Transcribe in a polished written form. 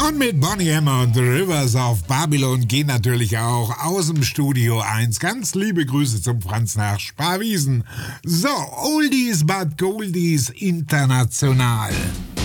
Und mit Bonnie M. und The Rivers of Babylon gehen natürlich auch aus dem Studio 1 ganz liebe Grüße zum Franz nach Sparwiesen. So, Oldies but Goldies international.